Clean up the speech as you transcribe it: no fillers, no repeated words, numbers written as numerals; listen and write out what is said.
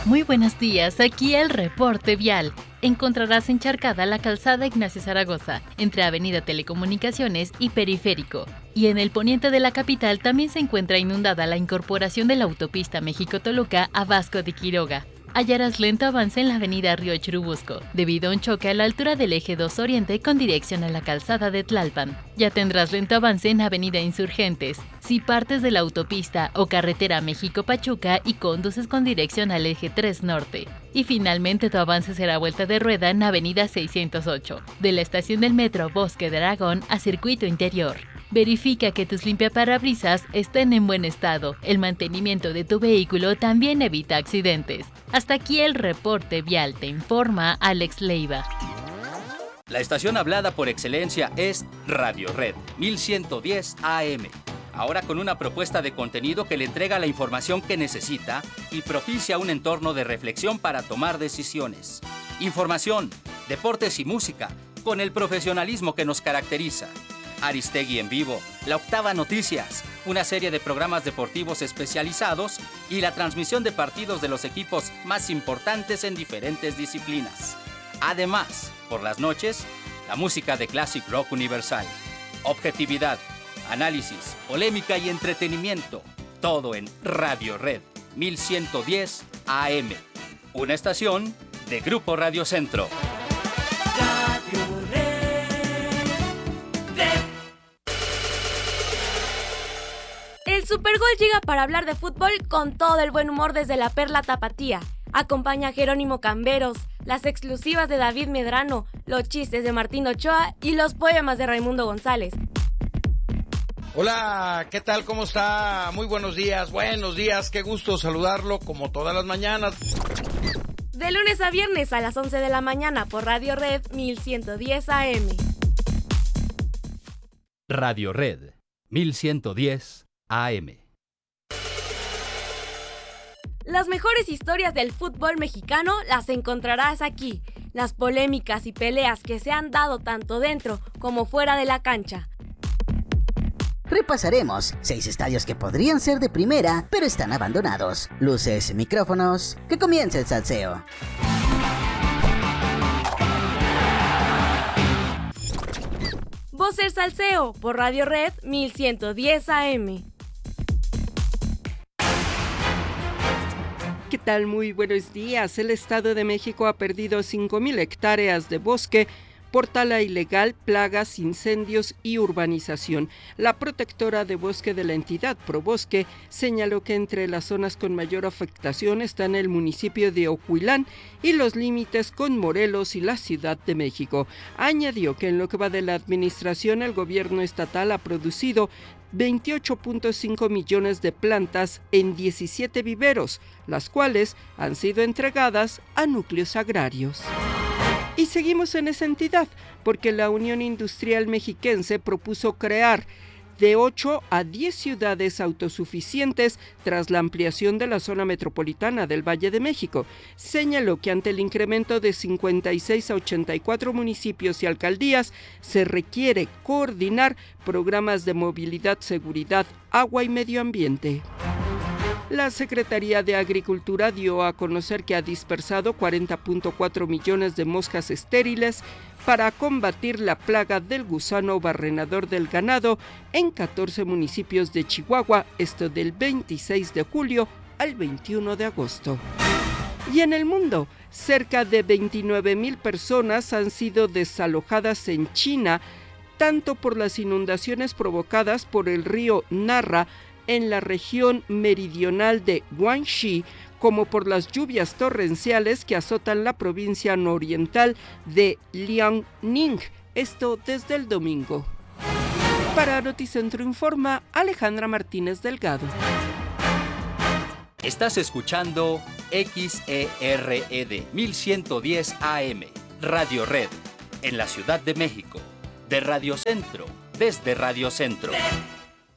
Muy buenos días, aquí el reporte vial. Encontrarás encharcada la calzada Ignacio Zaragoza, entre Avenida Telecomunicaciones y Periférico. Y en el poniente de la capital también se encuentra inundada la incorporación de la autopista México-Toluca a Vasco de Quiroga. Hallarás lento avance en la avenida Río Churubusco, debido a un choque a la altura del eje 2 Oriente con dirección a la calzada de Tlalpan. Ya tendrás lento avance en avenida Insurgentes, si partes de la autopista o carretera México-Pachuca y conduces con dirección al eje 3 Norte. Y finalmente tu avance será vuelta de rueda en avenida 608, de la estación del metro Bosque de Aragón a Circuito Interior. Verifica que tus limpiaparabrisas estén en buen estado. El mantenimiento de tu vehículo también evita accidentes. Hasta aquí el reporte vial, te informa Alex Leiva. La estación hablada por excelencia es Radio Red 1110 AM. Ahora con una propuesta de contenido que le entrega la información que necesita y propicia un entorno de reflexión para tomar decisiones. Información, deportes y música, con el profesionalismo que nos caracteriza. Aristegui en vivo, La Octava Noticias, una serie de programas deportivos especializados y la transmisión de partidos de los equipos más importantes en diferentes disciplinas. Además, por las noches, la música de Classic Rock Universal. Objetividad, análisis, polémica y entretenimiento. Todo en Radio Red 1110 AM. Una estación de Grupo Radio Centro. El Supergol llega para hablar de fútbol con todo el buen humor desde la Perla Tapatía. Acompaña a Jerónimo Camberos, las exclusivas de David Medrano, los chistes de Martín Ochoa y los poemas de Raimundo González. Hola, ¿qué tal? ¿Cómo está? Muy buenos días, qué gusto saludarlo como todas las mañanas. De lunes a viernes a las 11 de la mañana por Radio Red 1110 AM. Radio Red 1110 AM. Las mejores historias del fútbol mexicano las encontrarás aquí. Las polémicas y peleas que se han dado tanto dentro como fuera de la cancha. Repasaremos 6 estadios que podrían ser de primera, pero están abandonados. Luces, micrófonos, que comience el salseo. Voz el Salseo por Radio Red 1110 AM. ¿Qué tal? Muy buenos días. El Estado de México ha perdido 5,000 hectáreas de bosque por tala ilegal, plagas, incendios y urbanización. La protectora de bosque de la entidad, Probosque, señaló que entre las zonas con mayor afectación están el municipio de Ocuilán y los límites con Morelos y la Ciudad de México. Añadió que en lo que va de la administración, el gobierno estatal ha producido 28.5 millones de plantas en 17 viveros, las cuales han sido entregadas a núcleos agrarios. Y seguimos en esa entidad, porque la Unión Industrial Mexiquense propuso crear de 8 a 10 ciudades autosuficientes tras la ampliación de la zona metropolitana del Valle de México. Señaló que ante el incremento de 56 a 84 municipios y alcaldías, se requiere coordinar programas de movilidad, seguridad, agua y medio ambiente. La Secretaría de Agricultura dio a conocer que ha dispersado 40.4 millones de moscas estériles para combatir la plaga del gusano barrenador del ganado en 14 municipios de Chihuahua, esto del 26 de julio al 21 de agosto. Y en el mundo, cerca de 29,000 personas han sido desalojadas en China, tanto por las inundaciones provocadas por el río Narra en la región meridional de Guangxi, como por las lluvias torrenciales que azotan la provincia nororiental de Liaoning, esto desde el domingo. Para Noticentro informa Alejandra Martínez Delgado. Estás escuchando XERED 1110 AM, Radio Red, en la Ciudad de México, de Radio Centro, desde Radio Centro.